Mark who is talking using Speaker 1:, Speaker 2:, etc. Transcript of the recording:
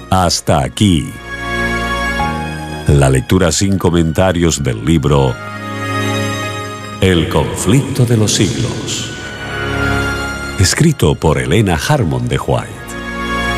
Speaker 1: Hasta aquí la lectura sin comentarios del libro El conflicto de los siglos, escrito por Helena Harmon de White.